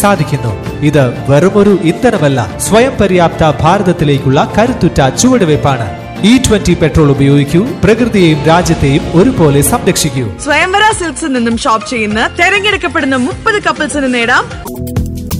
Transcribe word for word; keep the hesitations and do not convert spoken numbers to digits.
സാധിക്കുന്നു. ഇത് വെറുമൊരു ഇന്ധനമല്ല, സ്വയം പര്യാപ്ത ഭാരതത്തിലേക്കുള്ള കരുത്തുറ്റ ചുവടുവയ്പ്പാണ്. ഇ ട്വന്റി പെട്രോൾ ഉപയോഗിക്കൂ, പ്രകൃതിയെയും രാജ്യത്തെയും ഒരുപോലെ സംരക്ഷിക്കൂ. സ്വയംവര സിൽക്സിൽ നിന്നും ഷോപ്പ് ചെയ്യുന്ന തെരഞ്ഞെടുക്കപ്പെടുന്ന മുപ്പത് കപ്പിൾസിന് നേടാം